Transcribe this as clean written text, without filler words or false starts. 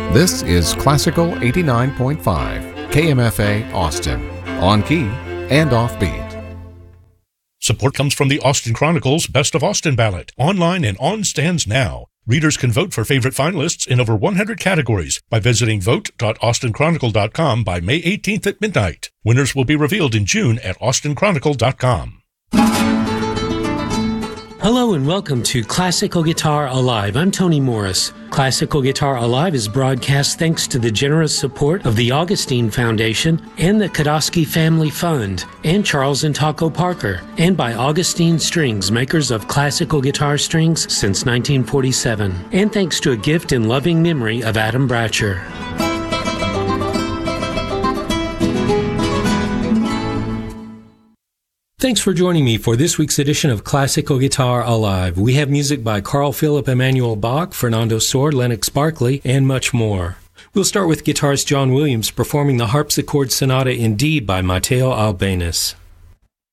This is Classical 89.5, KMFA Austin, on key and offbeat. Support comes from the Austin Chronicle's Best of Austin ballot, online and on stands now. Readers can vote for favorite finalists in over 100 categories by visiting vote.austinchronicle.com by May 18th at midnight. Winners will be revealed in June at austinchronicle.com. Hello and welcome to Classical Guitar Alive. I'm Tony Morris. Classical Guitar Alive is broadcast thanks to the generous support of the Augustine Foundation and the Kodosky Family Fund and Charles and Taco Parker, and by Augustine Strings, makers of classical guitar strings since 1947, and thanks to a gift in loving memory of Adam Bratcher. Thanks for joining me for this week's edition of Classical Guitar Alive. We have music by Carl Philipp Emanuel Bach, Fernando Sor, Lennox Barkley, and much more. We'll start with guitarist John Williams performing the Harpsichord Sonata in D by Matteo Albéniz.